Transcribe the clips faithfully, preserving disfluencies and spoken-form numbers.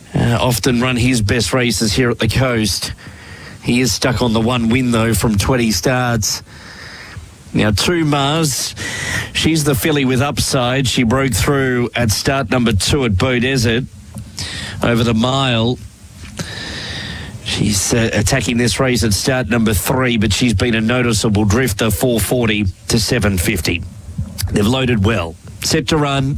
Uh, often run his best races here at the coast. He is stuck on the one win, though, from twenty starts. Now, Two Mars, she's the filly with upside. She broke through at start number two at Bow Desert over the mile. She's uh, attacking this race at start number three, but she's been a noticeable drifter, four forty to seven fifty. They've loaded well. Set to run,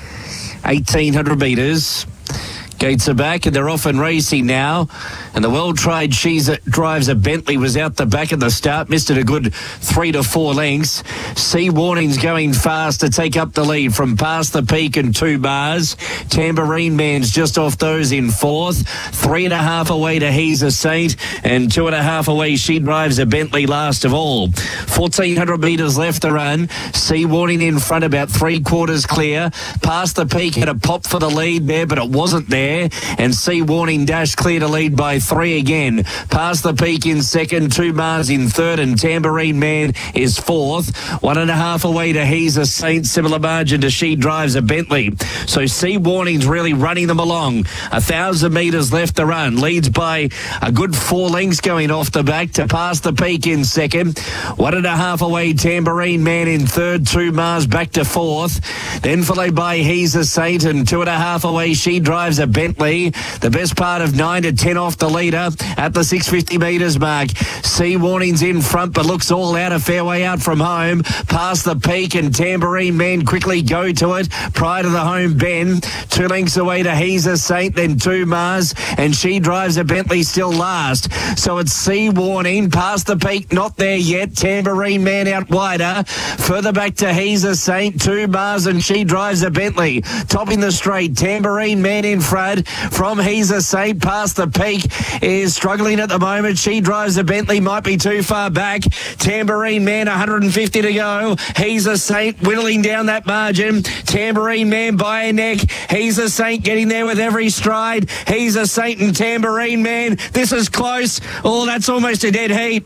eighteen hundred metres. Gates are back and they're off and racing now. And the well-tried She's a, drives a Bentley was out the back at the start. Missed it a good three to four lengths. Sea Warning's going fast to take up the lead from Past the Peak and Two Bars. Tambourine Man's just off those in fourth. Three and a half away to He's a Saint. And two and a half away She Drives a Bentley last of all. fourteen hundred metres left to run. Sea Warning in front about three quarters clear. Past the Peak had a pop for the lead there, but it wasn't there. And Sea Warning Dash clear to lead by three again. Past the Peak in second, Two Mars in third, and Tambourine Man is fourth. One and a half away to He's a Saint, similar margin to She Drives a Bentley. So Sea Warning's really running them along. A thousand metres left to run. Leads by a good four lengths going off the back to Past the Peak in second. One and a half away Tambourine Man in third, Two Mars back to fourth. Then followed by He's a Saint, and two and a half away She Drives a Bentley. The best part of nine to ten off the leader at the six fifty metres mark. Sea Warning's in front, but looks all out. A fair way out from home. Past the Peak and Tambourine Man quickly go to it prior to the home bend. Two lengths away to He's a Saint, then Two Mars, and She Drives a Bentley still last. So it's Sea Warning. Past the Peak, not there yet. Tambourine Man out wider. Further back to He's a Saint, Two Mars, and She Drives a Bentley. Topping the straight, Tambourine Man in front. From He's a Saint. Past the Peak is struggling at the moment. She Drives a Bentley, might be too far back. Tambourine Man, one hundred fifty to go. He's a Saint whittling down that margin. Tambourine Man by a neck. He's a Saint getting there with every stride. He's a Saint and Tambourine Man. This is close. Oh, that's almost a dead heat.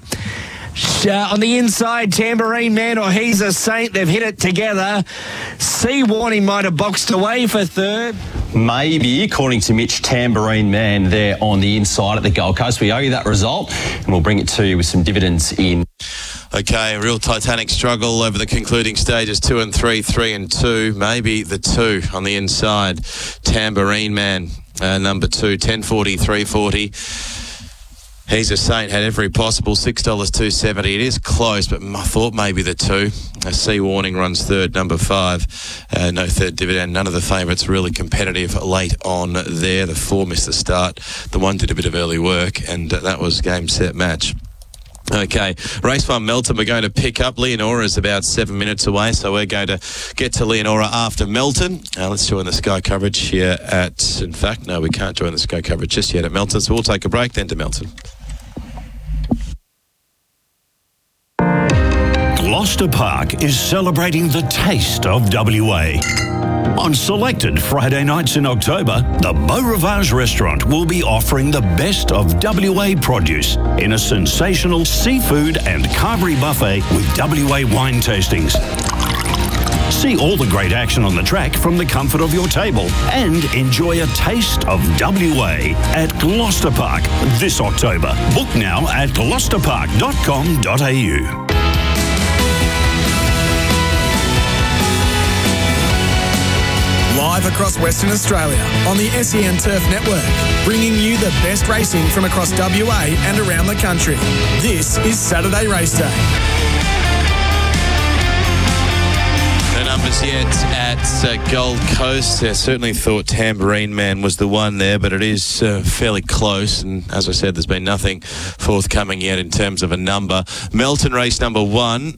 Uh, on the inside, Tambourine Man or He's a Saint. They've hit it together. Sea Warning might have boxed away for third. Maybe, according to Mitch, Tambourine Man there on the inside at the Gold Coast. We owe you that result, and we'll bring it to you with some dividends in. Okay, a real titanic struggle over the concluding stages, two and three, three and two. Maybe the two on the inside. Tambourine Man, uh, number two, ten forty, three forty. He's a Saint, had every possible, six dollars two seventy. It is close, but I thought maybe the two. A Sea Warning runs third, number five. Uh, no third dividend. None of the favourites really competitive late on there. The four missed the start. The one did a bit of early work, and uh, that was game, set, match. Okay, race one, Melton, we're going to pick up. Leonora is about seven minutes away, so we're going to get to Leonora after Melton. Uh, let's join the Sky coverage here at, in fact, no, we can't join the Sky coverage just yet at Melton, so we'll take a break, then to Melton. Gloucester Park is celebrating the taste of W A. On selected Friday nights in October, the Beau Rivage restaurant will be offering the best of W A produce in a sensational seafood and carvery buffet with W A wine tastings. See all the great action on the track from the comfort of your table and enjoy a taste of W A at Gloucester Park this October. Book now at gloucester park dot com dot a u. Live across Western Australia on the S E N Turf Network, bringing you the best racing from across W A and around the country. This is Saturday Race Day. No numbers yet at uh, Gold Coast. I certainly thought Tambourine Man was the one there, but it is uh, fairly close. And as I said, there's been nothing forthcoming yet in terms of a number. Melton race number one.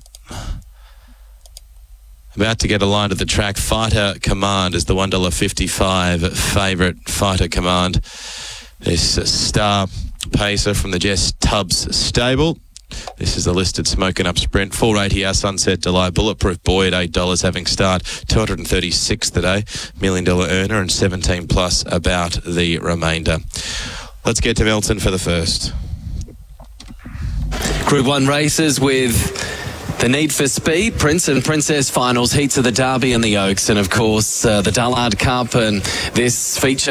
About to get a line to the track. Fighter Command is the one dollar fifty-five favourite. Fighter Command. This uh, star pacer from the Jess Tubbs stable. This is the listed Smoking Up Sprint. four eighty our Sunset Delight. Bulletproof Boy at eight dollars having start. two hundred thirty-six today. Million dollar earner and seventeen plus about the remainder. Let's get to Melton for the first. Group one races with the Need for Speed, Prince and Princess finals, heats of the Derby and the Oaks, and of course uh, the Dullard Cup, and this feature